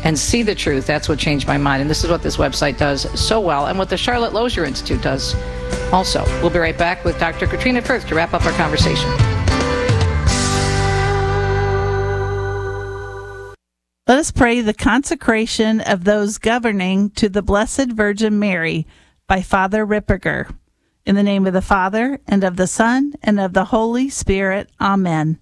and see the truth. That's what changed my mind. And this is what this website does so well, and what the Charlotte Lozier Institute does also. We'll be right back with Dr. Katrina Firth to wrap up our conversation. Let us pray the consecration of those governing to the Blessed Virgin Mary by Father Ripperger. In the name of the Father, and of the Son, and of the Holy Spirit. Amen.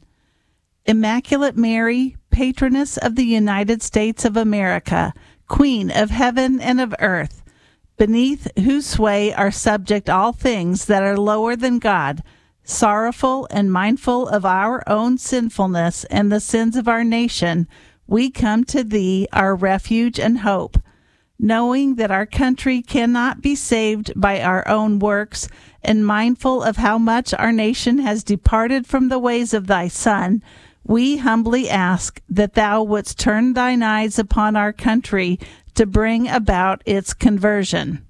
Immaculate Mary, patroness of the United States of America, Queen of heaven and of earth, beneath whose sway are subject all things that are lower than God, sorrowful and mindful of our own sinfulness and the sins of our nation, we come to thee, our refuge and hope, knowing that our country cannot be saved by our own works, and mindful of how much our nation has departed from the ways of thy Son, we humbly ask that thou wouldst turn thine eyes upon our country to bring about its conversion.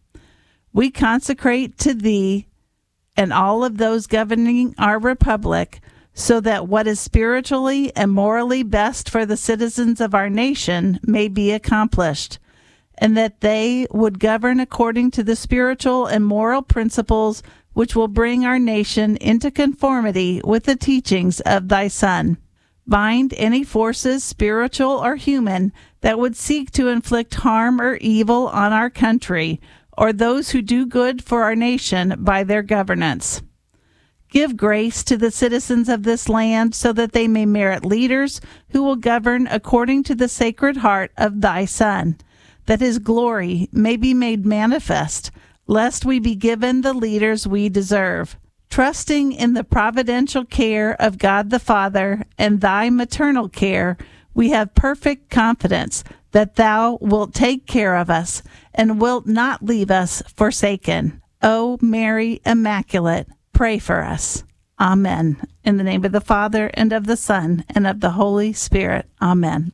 We consecrate to thee and all of those governing our republic, so that what is spiritually and morally best for the citizens of our nation may be accomplished, and that they would govern according to the spiritual and moral principles which will bring our nation into conformity with the teachings of thy Son. Bind any forces, spiritual or human, that would seek to inflict harm or evil on our country, or those who do good for our nation by their governance. Give grace to the citizens of this land so that they may merit leaders who will govern according to the Sacred Heart of thy Son, that his glory may be made manifest, lest we be given the leaders we deserve. Trusting in the providential care of God the Father and thy maternal care, we have perfect confidence that thou wilt take care of us and wilt not leave us forsaken. O Mary Immaculate, pray for us. Amen. In the name of the Father, and of the Son, and of the Holy Spirit. Amen.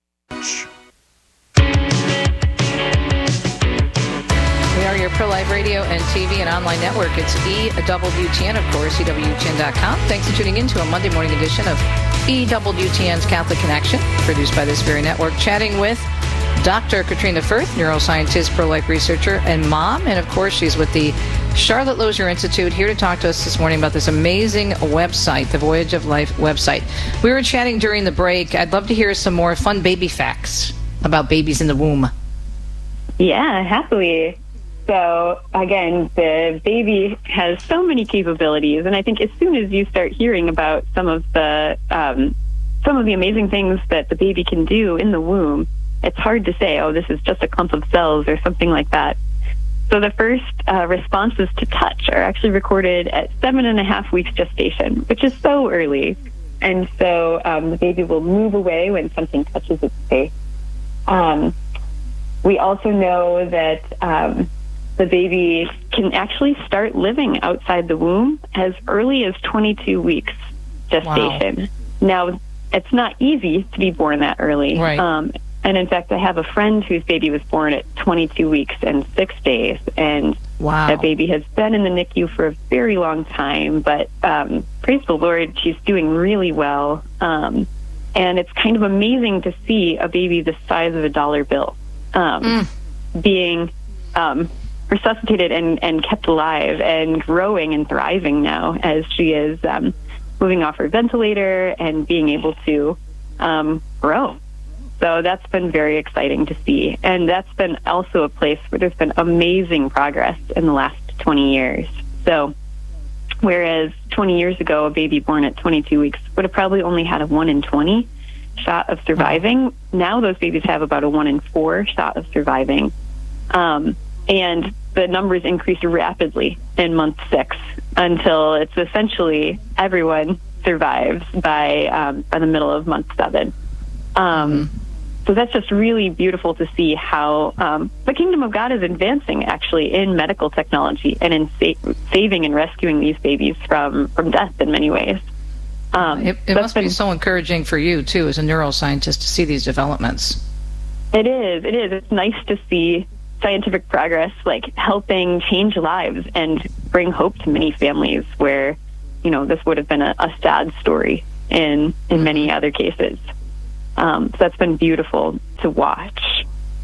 We are your pro-life radio and TV and online network. It's EWTN, of course, EWTN.com. Thanks for tuning in to a Monday morning edition of EWTN's Catholic Connection, produced by this very network. Chatting with Dr. Katrina Firth, neuroscientist, pro-life researcher, and mom. And, of course, she's with the Charlotte Lozier Institute, here to talk to us this morning about this amazing website, the Voyage of Life website. We were chatting during the break. I'd love to hear some more fun baby facts about babies in the womb. Yeah, happily. So, again, the baby has so many capabilities, and I think as soon as you start hearing about some of the amazing things that the baby can do in the womb, it's hard to say, oh, this is just a clump of cells or something like that. So the first responses to touch are actually recorded at 7.5 weeks gestation, which is so early. And so the baby will move away when something touches its face. We also know that the baby can actually start living outside the womb as early as 22 weeks gestation. Wow. Now, it's not easy to be born that early. Right. And in fact, I have a friend whose baby was born at 22 weeks and 6 days. And wow. That baby has been in the NICU for a very long time. But praise the Lord, she's doing really well. And it's kind of amazing to see a baby the size of a dollar bill being resuscitated and kept alive and growing and thriving now as she is moving off her ventilator and being able to grow. So that's been very exciting to see. And that's been also a place where there's been amazing progress in the last 20 years. So whereas 20 years ago, a baby born at 22 weeks would have probably only had a 1 in 20 shot of surviving, now those babies have about a 1 in 4 shot of surviving. And the numbers increase rapidly in month 6 until it's essentially everyone survives by the middle of month 7. So that's just really beautiful to see how the kingdom of God is advancing, actually, in medical technology and in saving and rescuing these babies from death in many ways. It must be so encouraging for you, too, as a neuroscientist, to see these developments. It is. It's nice to see scientific progress, like helping change lives and bring hope to many families where, this would have been a sad story in many other cases. So that's been beautiful to watch.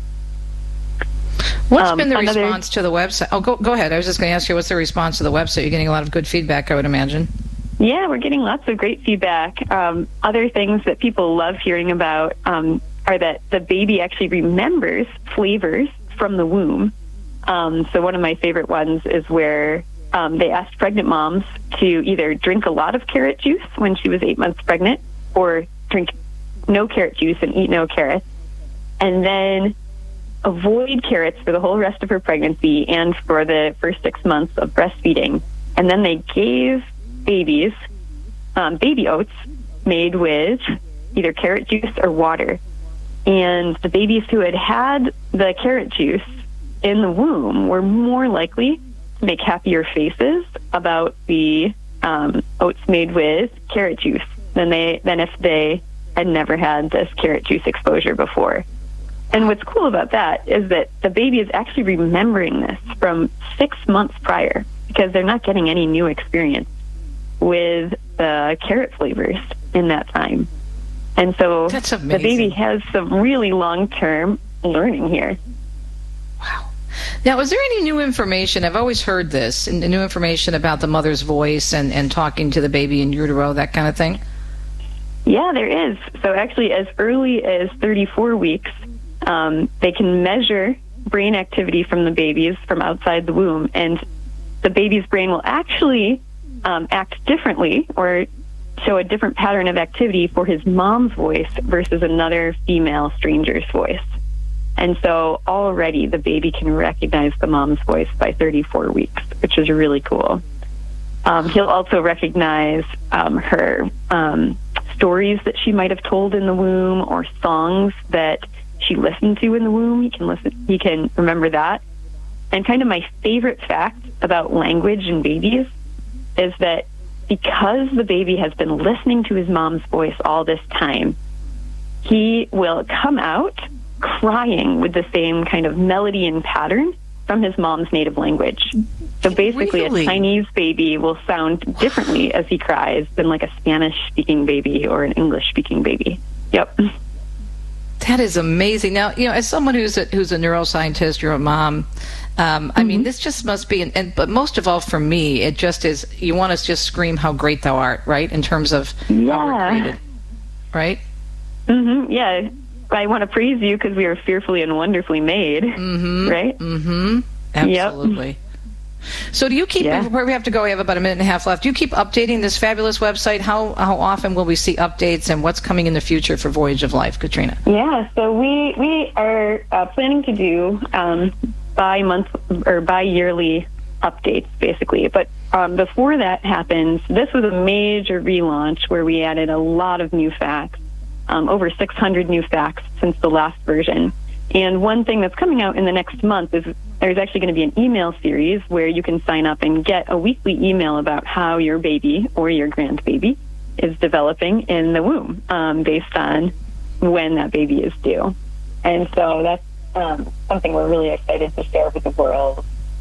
What's been the response to the website? Oh, go ahead. I was just going to ask you, what's the response to the website? You're getting a lot of good feedback, I would imagine. Yeah, we're getting lots of great feedback. Other things that people love hearing about are that the baby actually remembers flavors from the womb. So one of my favorite ones is where they asked pregnant moms to either drink a lot of carrot juice when she was 8 months pregnant, or drink no carrot juice and eat no carrots, and then avoid carrots for the whole rest of her pregnancy and for the first 6 months of breastfeeding. And then they gave babies baby oats made with either carrot juice or water. And the babies who had the carrot juice in the womb were more likely to make happier faces about the oats made with carrot juice than if they had never had this carrot juice exposure before. And what's cool about that is that the baby is actually remembering this from 6 months prior, because they're not getting any new experience with the carrot flavors in that time. And so the baby has some really long-term learning here. Wow. Now, is there any new information? I've always heard this, new information about the mother's voice and talking to the baby in utero, that kind of thing? Yeah, there is. So actually, as early as 34 weeks, they can measure brain activity from the babies from outside the womb, and the baby's brain will actually act differently or show a different pattern of activity for his mom's voice versus another female stranger's voice. And so already the baby can recognize the mom's voice by 34 weeks, which is really cool. He'll also recognize her stories that she might have told in the womb, or songs that she listened to in the womb. He can remember that. And kind of my favorite fact about language in babies is that because the baby has been listening to his mom's voice all this time, he will come out crying with the same kind of melody and pattern from his mom's native language. So basically, really? A Chinese baby will sound differently as he cries than like a Spanish-speaking baby or an English-speaking baby. Yep. That is amazing. Now, as someone who's a neuroscientist, you're a mom. I mean, this just must be, but most of all for me, it just is, you want to just scream how great thou art, right? In terms of how we're created, right? Mm-hmm. Yeah. I want to praise you because we are fearfully and wonderfully made, right? Mm-hmm. Absolutely. Yep. So do you keep, before we have to go, we have about a minute and a half left, do you keep updating this fabulous website? How often will we see updates, and what's coming in the future for Voyage of Life, Katrina? Yeah, so we are planning to do bi-month or bi-yearly updates, basically. But before that happens, this was a major relaunch where we added a lot of new facts, over 600 new facts since the last version. And one thing that's coming out in the next month is there's actually going to be an email series where you can sign up and get a weekly email about how your baby or your grandbaby is developing in the womb, based on when that baby is due. And so that's something we're really excited to share with the world.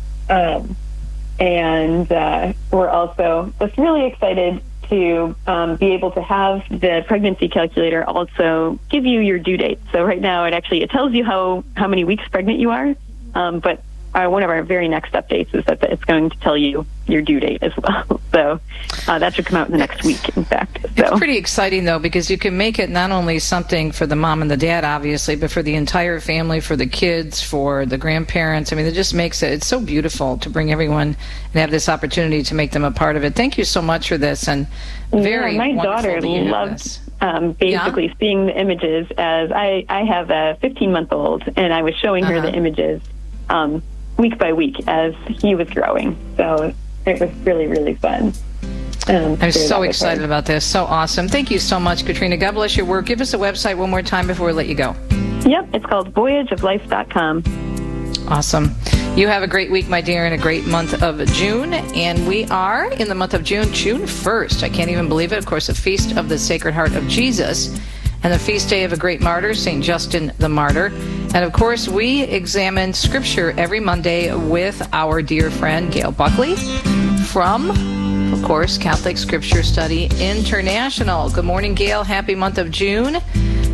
And we're also just really excited to be able to have the pregnancy calculator also give you your due date. So right now it tells you how many weeks pregnant you are, but one of our very next updates is that it's going to tell you your due date as well. So that should come out in the next week, in fact. So. It's pretty exciting, though, because you can make it not only something for the mom and the dad, obviously, but for the entire family, for the kids, for the grandparents. I mean, it just makes it's so beautiful to bring everyone and have this opportunity to make them a part of it. Thank you so much for this, and very my wonderful daughter to hear loved this. Basically seeing the images, as I have a 15-month-old, and I was showing her the images week by week as he was growing. So it was really, really fun. I'm so excited about this. So awesome. Thank you so much, Katrina. God bless your work. Give us a website one more time before we let you go. Yep, it's called voyageoflife.com. Awesome. You have a great week, my dear, and a great month of June. And we are in the month of June 1st. I can't even believe it. Of course, a feast of the Sacred Heart of Jesus, and the feast day of a great martyr, St. Justin the Martyr. And of course, we examine Scripture every Monday with our dear friend, Gail Buckley, from, of course, Catholic Scripture Study International. Good morning, Gail. Happy month of June.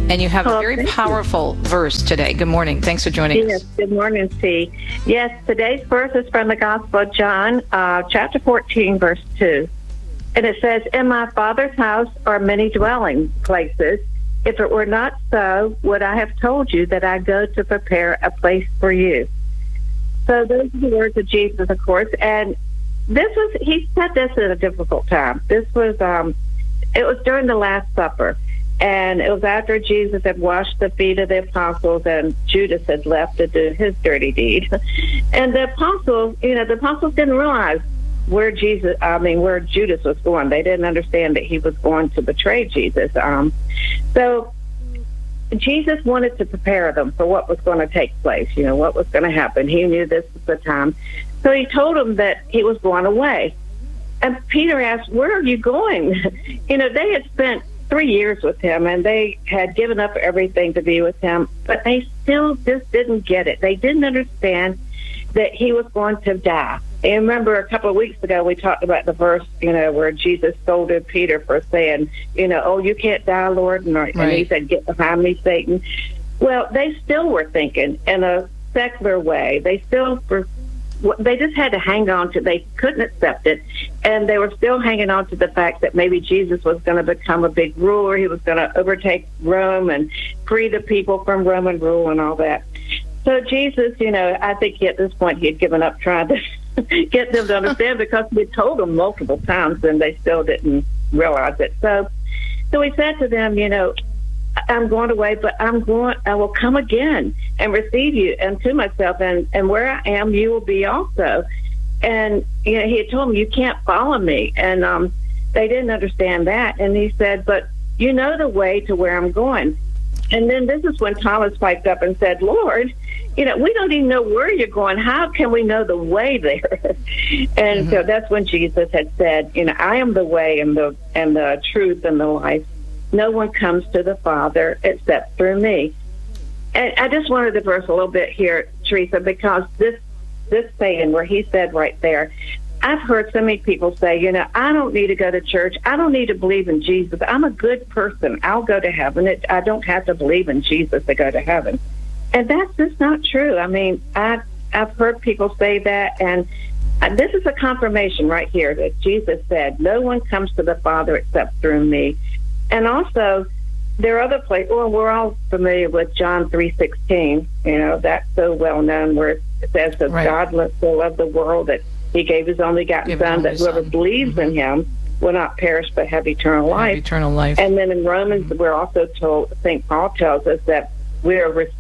And you have a very powerful verse today. Good morning. Thanks for joining us. Yes, good morning, T. Yes, today's verse is from the Gospel of John, chapter 14, verse 2. And it says, "In my Father's house are many dwelling places. If it were not so, would I have told you that I go to prepare a place for you?" So those are the words of Jesus, of course. And he said this at a difficult time. It was during the Last Supper. And it was after Jesus had washed the feet of the apostles and Judas had left to do his dirty deed. And the apostles didn't realize where Judas was going. They didn't understand that he was going to betray Jesus. So Jesus wanted to prepare them for what was going to take place, what was going to happen. He knew this was the time. So he told them that he was going away. And Peter asked, "Where are you going?" They had spent 3 years with him, and they had given up everything to be with him, but they still just didn't get it. They didn't understand that he was going to die. And remember, a couple of weeks ago, we talked about the verse, where Jesus scolded Peter for saying, "Oh, you can't die, Lord," and he said, "Get behind me, Satan." Well, they still were thinking in a secular way. They just had to hang on to, they couldn't accept it, and they were still hanging on to the fact that maybe Jesus was going to become a big ruler. He was going to overtake Rome and free the people from Roman rule and all that. So Jesus, I think at this point he had given up trying to get them to understand, because we told them multiple times and they still didn't realize it. So he said to them, "I'm going away, but I will come again and receive you unto myself, and where I am, you will be also." And he had told them, "You can't follow me," and they didn't understand that. And he said, "But you know the way to where I'm going." And then this is when Thomas piped up and said, "Lord, we don't even know where you're going. How can we know the way there?" And so that's when Jesus had said, "I am the way and the truth and the life. No one comes to the Father except through me." And I just wanted to verse a little bit here, Teresa, because this saying where he said right there, I've heard so many people say, "I don't need to go to church. I don't need to believe in Jesus. I'm a good person. I'll go to heaven. I don't have to believe in Jesus to go to heaven." And that's just not true. I mean, I've heard people say that, and this is a confirmation right here that Jesus said, "No one comes to the Father except through me." And also, there are other places. Well, we're all familiar with John 3:16. That's so well known, where it says that God so loved the world that he gave his only begotten Son, that whoever believes in him will not perish but have eternal life. Eternal life. And then in Romans, we're also told, St. Paul tells us that we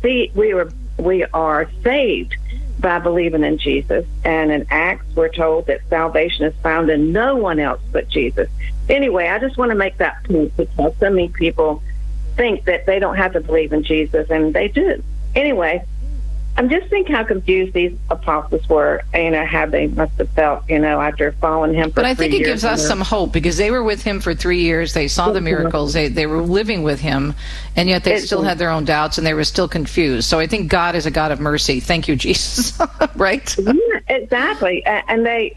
are saved by believing in Jesus. And in Acts, we're told that salvation is found in no one else but Jesus. Anyway, I just want to make that point, because so many people think that they don't have to believe in Jesus, and they do. Anyway, I'm just thinking how confused these apostles were, how they must have felt, after following him for 3 years. But I think it gives us some hope, because they were with him for 3 years. They saw the miracles. They were living with him, and yet they still had their own doubts, and they were still confused. So I think God is a God of mercy. Thank you, Jesus. Right? Yeah, exactly. And they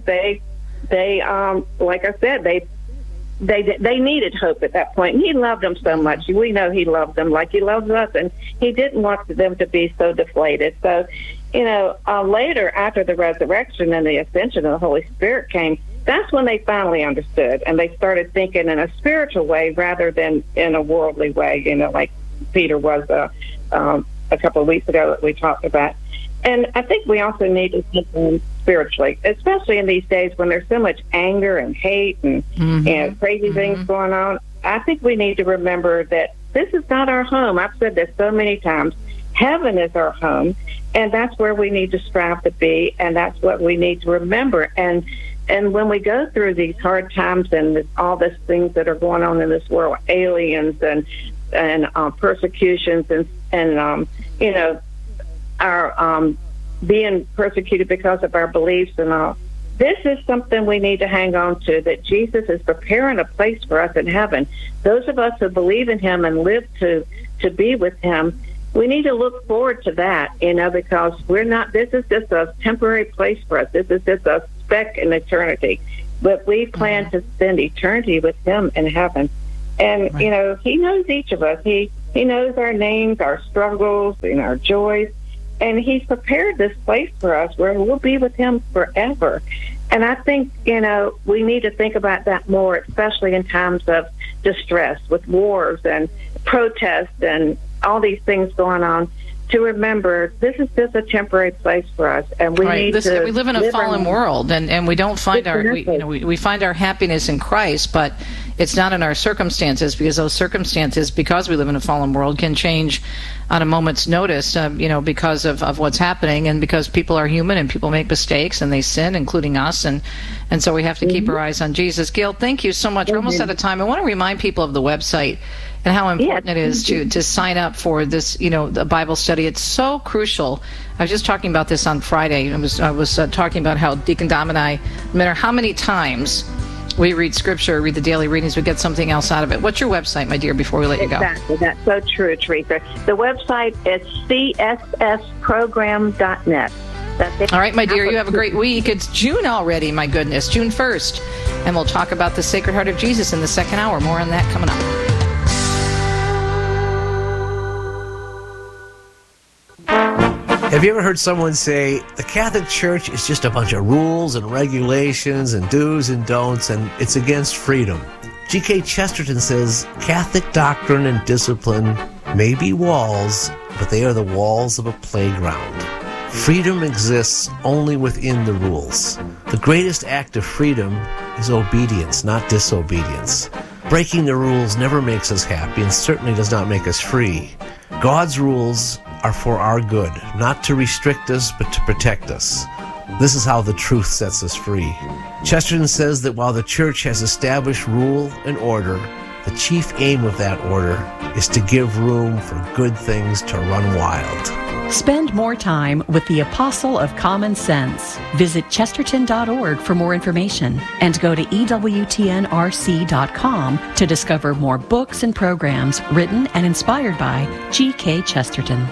like I said, they needed hope at that point. And he loved them so much. We know he loved them like he loves us, and he didn't want them to be so deflated. So, later, after the resurrection and the ascension of the Holy Spirit came, that's when they finally understood, and they started thinking in a spiritual way rather than in a worldly way, like Peter was a couple of weeks ago that we talked about. And I think we also need to think spiritually, especially in these days when there's so much anger and hate and crazy things going on. I think we need to remember that this is not our home. I've said this so many times. Heaven is our home, and that's where we need to strive to be, and that's what we need to remember. And when we go through these hard times and all these things that are going on in this world, aliens and persecutions and our being persecuted because of our beliefs and all. This is something we need to hang on to, that Jesus is preparing a place for us in heaven. Those of us who believe in him and live to be with him, we need to look forward to that, because this is just a temporary place for us. This is just a speck in eternity. But we plan to spend eternity with him in heaven. And, he knows each of us. He He knows our names, our struggles, and our joys. And he's prepared this place for us where we'll be with him forever. And I think, we need to think about that more, especially in times of distress with wars and protests and all these things going on, to remember this is just a temporary place for us, and we need to. We live in a fallen world, and we don't find we find our happiness in Christ, but it's not in our circumstances, because those circumstances, because we live in a fallen world, can change on a moment's notice. Because of what's happening, and because people are human and people make mistakes and they sin, including us, and so we have to keep our eyes on Jesus. Gail, thank you so much. We're almost out of time. I want to remind people of the website and how important it is to sign up for this, the Bible study. It's so crucial. I was just talking about this on Friday. I was talking about how Deacon Dom and I, no matter how many times we read Scripture, read the daily readings, we get something else out of it. What's your website, my dear, before we let you go? Exactly. That's so true, Teresa. The website is cssprogram.net. That's it. All right, my dear, you have a great week. It's June already, my goodness, June 1st. And we'll talk about the Sacred Heart of Jesus in the second hour. More on that coming up. Have you ever heard someone say, the Catholic Church is just a bunch of rules and regulations and do's and don'ts, and it's against freedom? G.K. Chesterton says, Catholic doctrine and discipline may be walls, but they are the walls of a playground. Freedom exists only within the rules. The greatest act of freedom is obedience, not disobedience. Breaking the rules never makes us happy and certainly does not make us free. God's rules are for our good, not to restrict us, but to protect us. This is how the truth sets us free. Chesterton says that while the Church has established rule and order, the chief aim of that order is to give room for good things to run wild. Spend more time with the Apostle of Common Sense. Visit chesterton.org for more information, and go to EWTNRC.com to discover more books and programs written and inspired by G.K. Chesterton.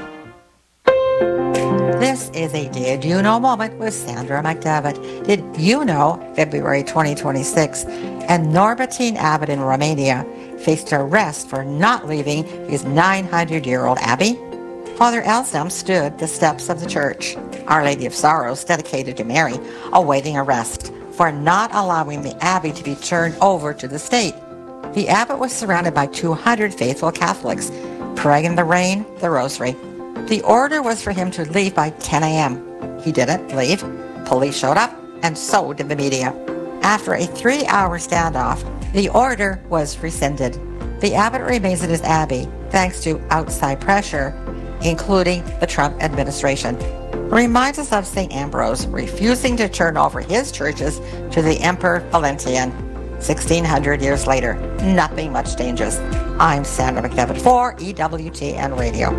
This is a Did You Know moment with Sandra McDevitt. Did you know February 2026 and Norbertine Abbot in Romania faced arrest for not leaving his 900-year-old abbey? Father Elsam stood the steps of the church, Our Lady of Sorrows, dedicated to Mary, awaiting arrest for not allowing the abbey to be turned over to the state. The abbot was surrounded by 200 faithful Catholics, praying in the rain, the rosary. The order was for him to leave by 10 a.m. He didn't leave. Police showed up, and so did the media. After a 3-hour standoff, the order was rescinded. The abbot remains in his abbey thanks to outside pressure, including the Trump administration. Reminds us of St. Ambrose refusing to turn over his churches to the Emperor Valentinian. 1,600 years later, nothing much changes. I'm Sandra McDevitt for EWTN Radio.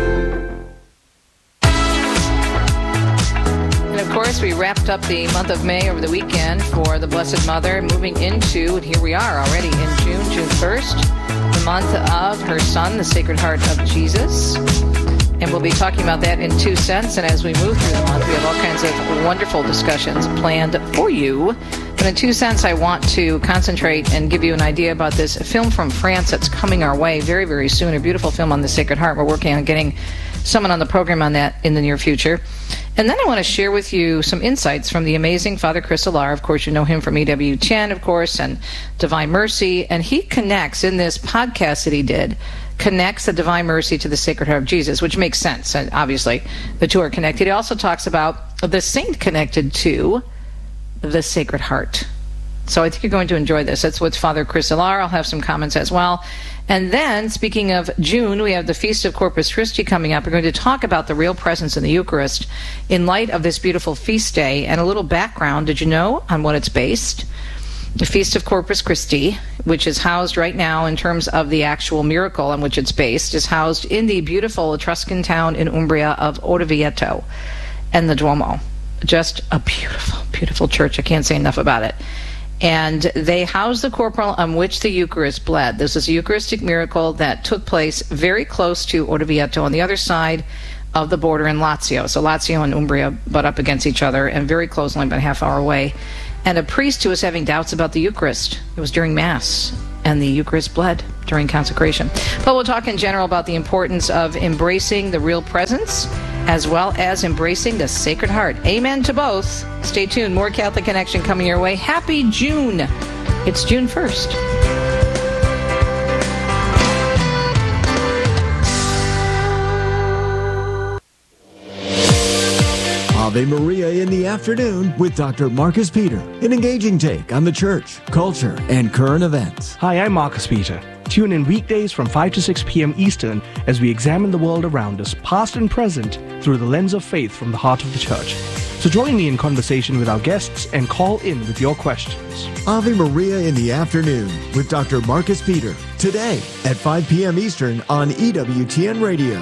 And of course, we wrapped up the month of May over the weekend for the Blessed Mother, moving into, and here we are already in June 1st, the month of her Son, the Sacred Heart of Jesus. And we'll be talking about that in 2 cents. And as we move through the month, we have all kinds of wonderful discussions planned for you. But in 2 cents, I want to concentrate and give you an idea about this film from France that's coming our way very, very soon. A beautiful film on the Sacred Heart. We're working on getting someone on the program on that in the near future. And then I want to share with you some insights from the amazing Father Chris Alar. Of course, you know him from EWTN, of course, and Divine Mercy. And he connects, in this podcast that he did, connects the Divine Mercy to the Sacred Heart of Jesus, which makes sense. And obviously, the two are connected. He also talks about the saint connected to the Sacred Heart. So I think you're going to enjoy this. That's with Father Chris Alar. I'll have some comments as well. And then, speaking of June, we have the Feast of Corpus Christi coming up. We're going to talk about the real presence in the Eucharist in light of this beautiful feast day, and a little background, did you know, on what it's based? The Feast of Corpus Christi, which is housed right now in terms of the actual miracle on which it's based, is housed in the beautiful Etruscan town in Umbria of Orvieto and the Duomo. Just a beautiful, beautiful church. I can't say enough about it. And they house the corporal on which the Eucharist bled. This is a Eucharistic miracle that took place very close to Orvieto on the other side of the border in Lazio. So Lazio and Umbria butt up against each other, and very close, only about a half hour away. And a priest who was having doubts about the Eucharist. It was during Mass. and the Eucharist bled during consecration. But we'll talk in general about the importance of embracing the real presence as well as embracing the Sacred Heart. Amen to both. Stay tuned. More Catholic Connection coming your way. Happy June. It's June 1st. Ave Maria in the afternoon with Dr. Marcus Peter, an engaging take on the church, culture, and current events. Hi, I'm Marcus Peter. Tune in weekdays from 5 to 6 p.m. Eastern as we examine the world around us, past and present, through the lens of faith from the heart of the church. So join me in conversation with our guests and call in with your questions. Ave Maria in the afternoon with Dr. Marcus Peter, today at 5 p.m. Eastern on EWTN Radio.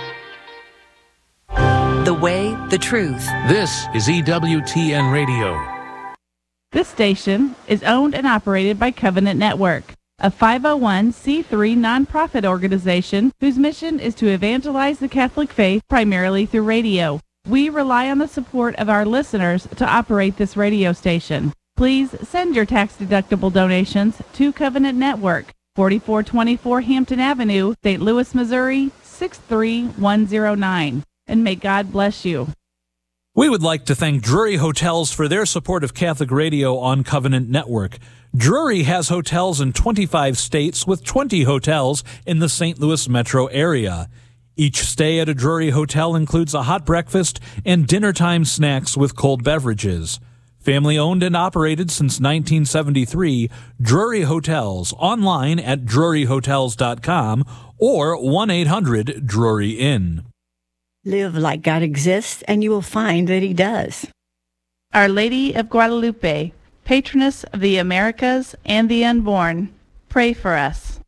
The way, the truth. This is EWTN Radio. This station is owned and operated by Covenant Network, a 501c3 nonprofit organization whose mission is to evangelize the Catholic faith primarily through radio. We rely on the support of our listeners to operate this radio station. Please send your tax-deductible donations to Covenant Network, 4424 Hampton Avenue, St. Louis, Missouri, 63109. And may God bless you. We would like to thank Drury Hotels for their support of Catholic Radio on Covenant Network. Drury has hotels in 25 states with 20 hotels in the St. Louis metro area. Each stay at a Drury Hotel includes a hot breakfast and dinner-time snacks with cold beverages. Family owned and operated since 1973, Drury Hotels, online at druryhotels.com or 1-800-DRURY-INN. Live like God exists, and you will find that He does. Our Lady of Guadalupe, patroness of the Americas and the unborn, pray for us.